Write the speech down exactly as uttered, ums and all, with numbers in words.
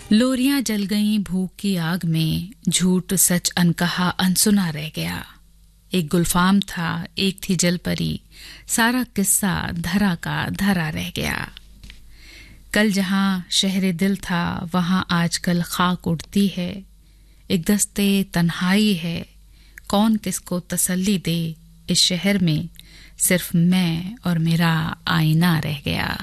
लोरियां जल गईं भूख की आग में, झूठ सच अनकहा अनसुना रह गया। एक गुलफाम था, एक थी जलपरी, सारा किस्सा धरा का धरा रह गया। कल जहां शहरे दिल था, वहां आजकल खाक उड़ती है। एक दस्ते तन्हाई है, कौन किसको तसल्ली दे। इस शहर में सिर्फ मैं और मेरा आईना रह गया।